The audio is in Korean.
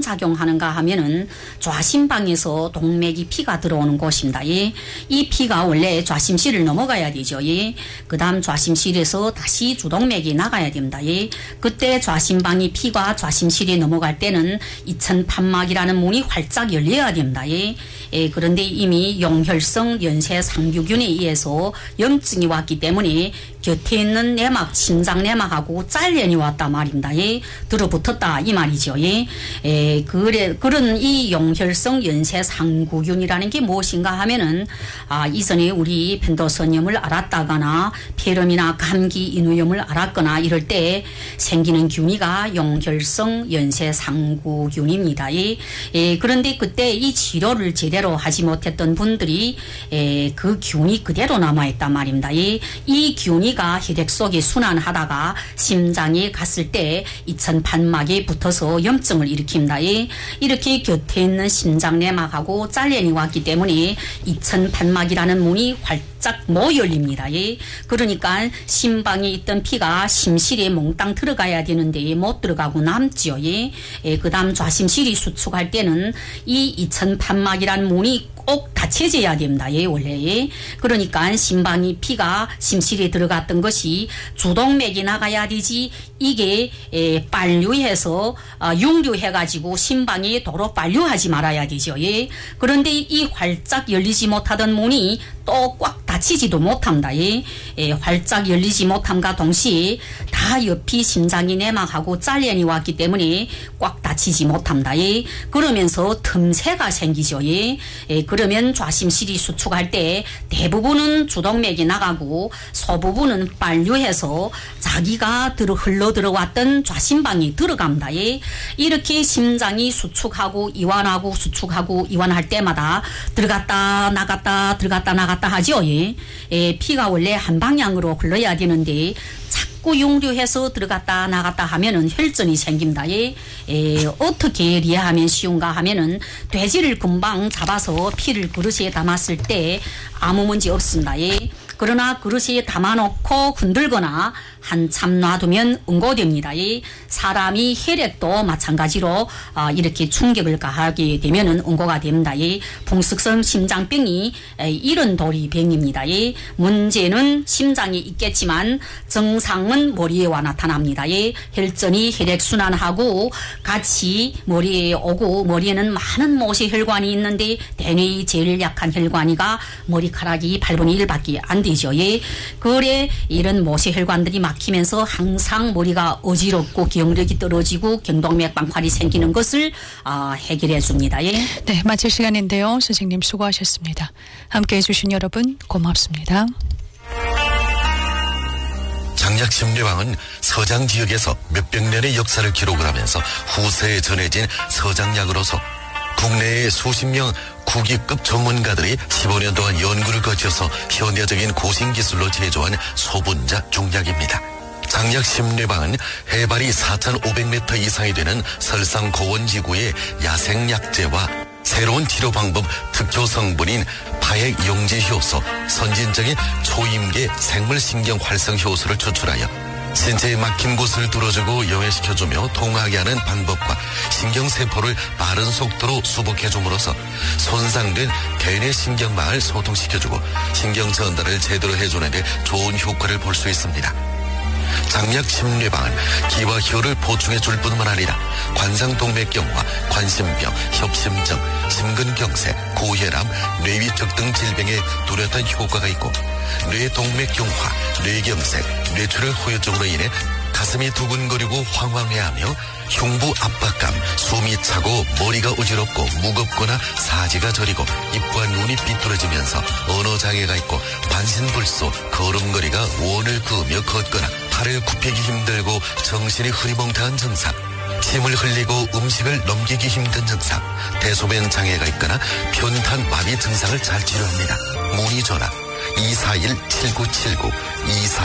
작용하는가 하면은 좌심방에서 동맥이 피가 들어오는 곳입니다. 이 피가 원래 좌심실을 넘어가야 되죠. 그 다음 좌심실에서 다시 주동맥이 나가야 됩니다. 그때 좌심방이 피가 좌심실에 넘어갈 때는 이천판막이라는 문이 활짝 열려야 됩니다. 그런데 이미 용혈성 연쇄상규균에 의해서 염증이 왔기 때문에 곁에 있는 내막, 심장 내막하고 잘려니 왔다 말입니다. 들어붙었다 이 말이죠. 그런 이 용혈성 연쇄상구균이라는 게 무엇인가 하면은 이전에 우리 편도선염을 앓았다거나 폐렴이나 감기, 인후염을 앓았거나 이럴 때 생기는 균이가 용혈성 연쇄상구균입니다. 그런데 그때 이 치료를 제대로 하지 못했던 분들이 그 균이 그대로 남아있단 말입니다. 이 균이가 혈액 속에 순환하다가 심장에 갔을 때 이천판막에 붙어서 염증을 일으킵니다. 이렇게 곁에 있는 심장 내막하고 잘려니 왔기 때문에 이천판막이라는 문이 활짝 못 열립니다. 그러니까 심방에 있던 피가 심실에 몽땅 들어가야 되는데 못 들어가고 남죠. 그 다음 좌심실이 수축할 때는 이 이천판막이라는 문이 꼭 닫혀져야 됩니다. 원래. 그러니까 심방이 피가 심실에 들어갔던 것이 주동맥이 나가야 되지 이게 빨류해서 융류해가지고 심방이 도로 빨류하지 말아야 되죠. 그런데 이 활짝 열리지 못하던 문이 또 꽉 닫히지도 못합니다. 활짝 열리지 못함과 동시에 다 옆이 심장이 내막하고 잘려니 왔기 때문에 꽉 닫히지 못합니다. 그러면서 틈새가 생기죠. 그러면 좌심실이 수축할 때 대부분은 주동맥이 나가고 소부분은 빨류해서 자기가 흘러 들어왔던 좌심방이 들어갑니다. 이렇게 심장이 수축하고 이완하고 수축하고 이완할 때마다 들어갔다 나갔다 들어갔다 나갔다 하죠. 피가 원래 한 방향으로 흘러야 되는데 자꾸 융류해서 들어갔다 나갔다 하면은 혈전이 생깁니다. 어떻게 이해하면 쉬운가 하면은 돼지를 금방 잡아서 피를 그릇에 담았을 때 아무 문제 없습니다. 그러나 그릇에 담아놓고 흔들거나 한참 놔두면 응고됩니다. 사람이 혈액도 마찬가지로 이렇게 충격을 가하게 되면은 응고가 됩니다. 풍숙성 심장병이 이런 도리병입니다. 문제는 심장에 있겠지만 정상은 머리에와 나타납니다. 혈전이 혈액순환하고 같이 머리에 오고 머리에는 많은 모세혈관이 있는데 대뇌의 제일 약한 혈관이가 머리카락이 8분의 1밖에 안 되죠. 그래 이런 모세혈관들이 막히면서 항상 머리가 어지럽고 기억력이 떨어지고 경동맥 방파이 생기는 것을 해결해 줍니다. 네, 마칠 시간인데요. 선생님 수고하셨습니다. 함께해 주신 여러분 고맙습니다. 장약심리방은 서장 지역에서 몇백 년의 역사를 기록을 하면서 후세에 전해진 서장약으로서 국내의 수십 명 국위급 전문가들이 15년 동안 연구를 거쳐서 현대적인 고신기술로 제조한 소분자 중약입니다. 장약심리방은 해발이 4,500m 이상이 되는 설상 고원지구의 야생약재와 새로운 치료 방법 특효 성분인 파액 용지 효소, 선진적인 초임계 생물신경 활성 효소를 추출하여 신체에 막힌 곳을 뚫어주고 영해시켜주며 통하게 하는 방법과 신경세포를 빠른 속도로 수복해줌으로써 손상된 개인의 신경망을 소통시켜주고 신경 전달을 제대로 해주는 데 좋은 효과를 볼 수 있습니다. 장약심리방은 기와 혈을 보충해줄 뿐만 아니라 관상동맥경화, 관심병, 협심증, 심근경색, 고혈압, 뇌위축 등 질병에 뚜렷한 효과가 있고 뇌동맥경화, 뇌경색, 뇌출혈 후유증으로 인해 가슴이 두근거리고 황황해하며 흉부 압박감, 숨이 차고 머리가 어지럽고 무겁거나 사지가 저리고 입과 눈이 삐뚤어지면서 언어장애가 있고 반신불수, 걸음걸이가 원을 그으며 걷거나 팔을 굽히기 힘들고 정신이 흐리멍텅한 증상, 침을 흘리고 음식을 넘기기 힘든 증상, 대소변 장애가 있거나 편탄 마비 증상을 잘 치료합니다. 문의 전화 241-7979,